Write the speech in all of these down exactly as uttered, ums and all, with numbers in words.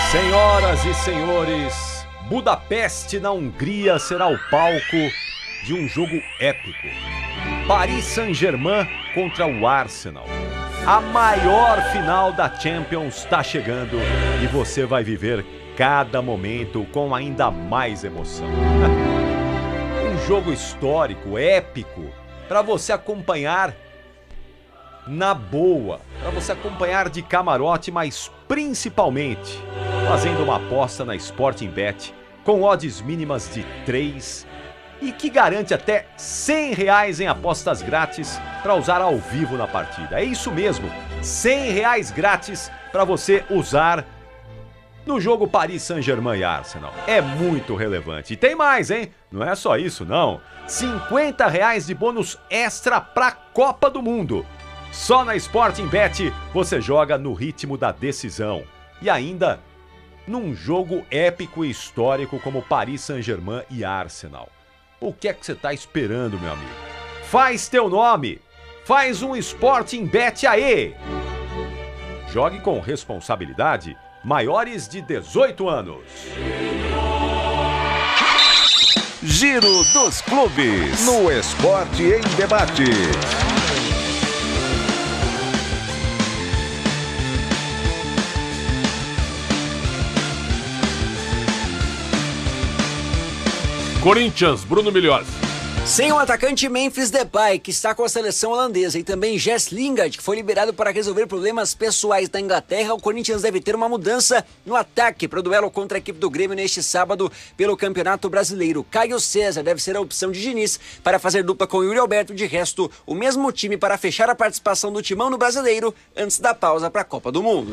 Senhoras e senhores, Budapeste, na Hungria, será o palco de um jogo épico. Paris Saint-Germain contra o Arsenal. A maior final da Champions está chegando e você vai viver cada momento com ainda mais emoção. Um jogo histórico, épico, para você acompanhar na boa, para você acompanhar de camarote, mas principalmente fazendo uma aposta na Sportingbet com odds mínimas de três e que garante até cem reais em apostas grátis para usar ao vivo na partida. É isso mesmo, cem reais grátis para você usar no jogo Paris Saint-Germain e Arsenal. É muito relevante. E tem mais, hein? Não é só isso, não. cinquenta reais de bônus extra para a Copa do Mundo. Só na Sportingbet você joga no ritmo da decisão. E ainda num jogo épico e histórico como Paris Saint-Germain e Arsenal. O que é que você está esperando, meu amigo? Faz teu nome! Faz um Sportingbet aí! Jogue com responsabilidade, maiores de dezoito anos. Giro dos Clubes no Esporte em Debate. Corinthians, Bruno Milhões. Sem o atacante Memphis Depay, que está com a seleção holandesa, e também Jess Lingard, que foi liberado para resolver problemas pessoais da Inglaterra, o Corinthians deve ter uma mudança no ataque para o duelo contra a equipe do Grêmio neste sábado pelo Campeonato Brasileiro. Caio César deve ser a opção de Diniz para fazer dupla com Yuri Alberto. De resto, o mesmo time para fechar a participação do Timão no Brasileiro antes da pausa para a Copa do Mundo.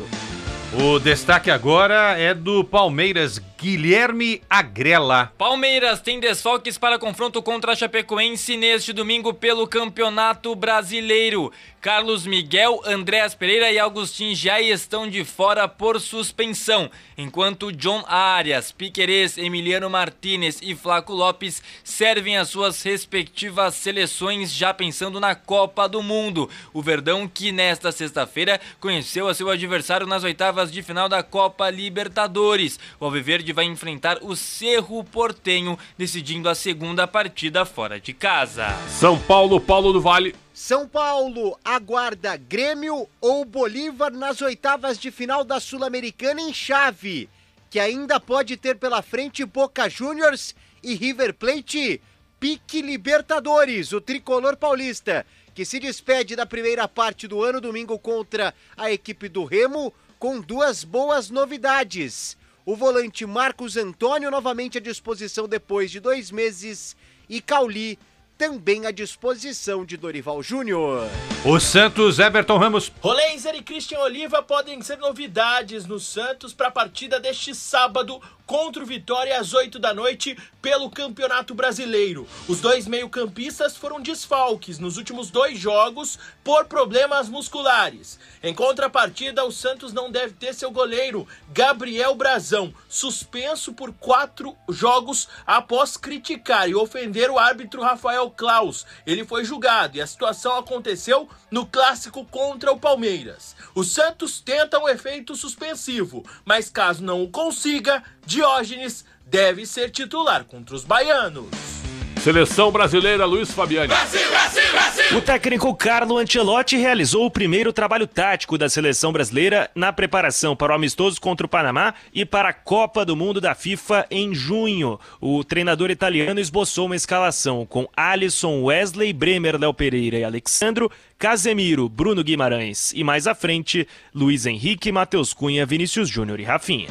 O destaque agora é do Palmeiras, Guilherme Agrela. Palmeiras tem desfalques para confronto contra a Chapecoense neste domingo pelo Campeonato Brasileiro. Carlos Miguel, Andréas Pereira e Agustin já estão de fora por suspensão, enquanto John Arias, Piquerez, Emiliano Martínez e Flaco Lopes servem as suas respectivas seleções já pensando na Copa do Mundo. O Verdão, que nesta sexta-feira conheceu a seu adversário nas oitavas de final da Copa Libertadores. O Alviverde vai enfrentar o Cerro Porteño, decidindo a segunda partida fora de casa. São Paulo, Paulo do Vale. São Paulo aguarda Grêmio ou Bolívar nas oitavas de final da Sul-Americana em chave, que ainda pode ter pela frente Boca Juniors e River Plate, pique Libertadores, o tricolor paulista, que se despede da primeira parte do ano domingo contra a equipe do Remo, com duas boas novidades. O volante Marcos Antônio novamente à disposição depois de dois meses e Cauli também à disposição de Dorival Júnior. O Santos, Everton Ramos. Rolenzer e Christian Oliva podem ser novidades no Santos para a partida deste sábado contra o Vitória às oito da noite pelo Campeonato Brasileiro. Os dois meio-campistas foram desfalques nos últimos dois jogos por problemas musculares. Em contrapartida, o Santos não deve ter seu goleiro Gabriel Brazão, suspenso por quatro jogos após criticar e ofender o árbitro Rafael Klaus. Ele foi julgado e a situação aconteceu no clássico contra o Palmeiras. O Santos tenta um efeito suspensivo, mas caso não o consiga, Diógenes deve ser titular contra os baianos. Seleção brasileira, Luiz Fabiani. Brasil, Brasil, Brasil. O técnico Carlo Ancelotti realizou o primeiro trabalho tático da seleção brasileira na preparação para o amistoso contra o Panamá e para a Copa do Mundo da FIFA em junho. O treinador italiano esboçou uma escalação com Alisson, Wesley, Bremer, Léo Pereira e Alexandro, Casemiro, Bruno Guimarães e mais à frente, Luiz Henrique, Matheus Cunha, Vinícius Júnior e Rafinha.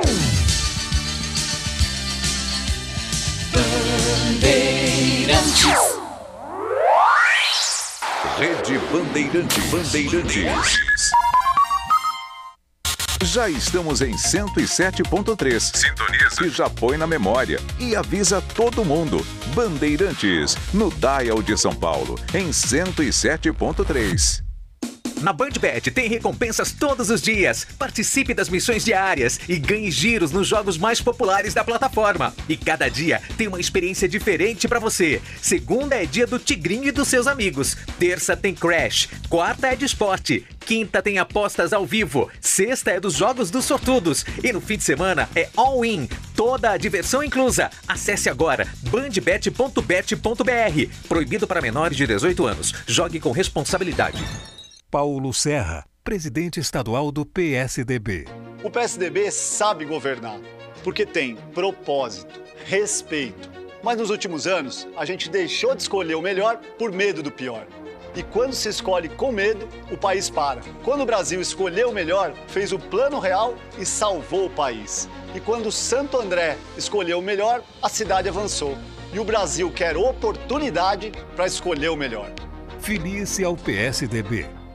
Bandeirantes. Rede Bandeirante Bandeirantes. Já estamos em cento e sete ponto três. Sintoniza. E já põe na memória. E avisa todo mundo. Bandeirantes, no Dial de São Paulo, em cento e sete ponto três. Na BandBet tem recompensas todos os dias. Participe das missões diárias e ganhe giros nos jogos mais populares da plataforma. E cada dia tem uma experiência diferente pra você. Segunda é dia do Tigrinho e dos seus amigos. Terça tem Crash. Quarta é de esporte. Quinta tem apostas ao vivo. Sexta é dos jogos dos sortudos. E no fim de semana é all-in. Toda a diversão inclusa. Acesse agora bandbet ponto bet ponto br. Proibido para menores de dezoito anos. Jogue com responsabilidade. Paulo Serra, presidente estadual do P S D B. O P S D B sabe governar, porque tem propósito, respeito. Mas nos últimos anos, a gente deixou de escolher o melhor por medo do pior. E quando se escolhe com medo, o país para. Quando o Brasil escolheu o melhor, fez o plano real e salvou o país. E quando Santo André escolheu o melhor, a cidade avançou. E o Brasil quer oportunidade para escolher o melhor. Filie-se ao P S D B.